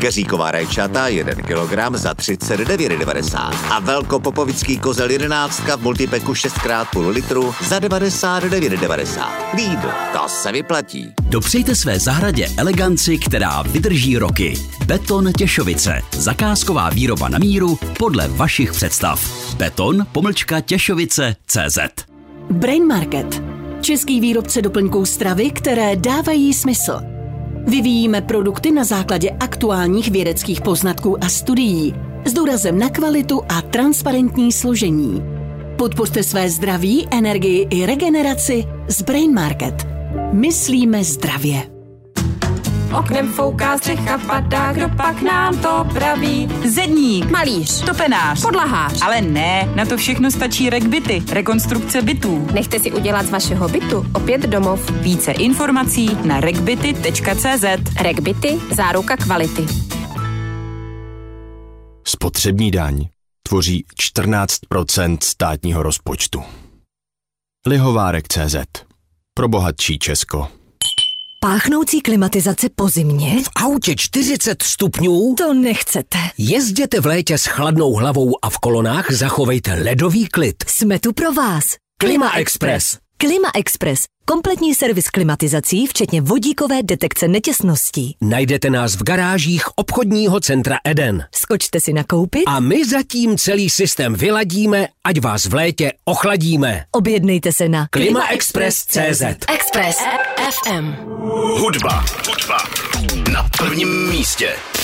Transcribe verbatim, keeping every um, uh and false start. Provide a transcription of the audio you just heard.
Keříková rajčata jeden kilogram za třicet devět devadesát a velkopopovický kozel jedenáctka v multipeku šest krát půl litru za devadesát devět devadesát. Lidl, to se vyplatí. Dopřejte své zahradě eleganci, která vydrží roky. Beton Těšovice. Zakázková výroba na míru podle vašich představ. Beton pomlčka Těšovice tečka cé zet. Brain Market. Český výrobce doplňků stravy, které dávají smysl. Vyvíjíme produkty na základě aktuálních vědeckých poznatků a studií s důrazem na kvalitu a transparentní složení. Podpořte své zdraví, energii i regeneraci s Brain Market. Myslíme zdravě. Oknem fouká, střecha padá, kdo pak nám to praví? Zedník, Malíř, topenář, podlahář. ale ne, na to všechno stačí RegBity, rekonstrukce bytů. Nechte si udělat z vašeho bytu opět domov. Více informací na regbity tečka cé zet. RegBity, záruka kvality. Spotřební daň tvoří čtrnáct procent státního rozpočtu. Lihovárek tečka cé zet. Pro bohatší Česko. Páchnoucí klimatizace po zimě? V autě čtyřicet stupňů? To nechcete. Jezděte v létě s chladnou hlavou a v kolonách zachovejte ledový klid. Jsme tu pro vás. Klima Express. Klima Express. Kompletní servis klimatizací, včetně vodíkové detekce netěsností. Najdete nás v garážích obchodního centra Eden. Skočte si nakoupit a my zatím celý systém vyladíme, ať vás v létě ochladíme. Objednejte se na klima express tečka cé zet. Express F M. Hudba. Hudba. Na prvním místě.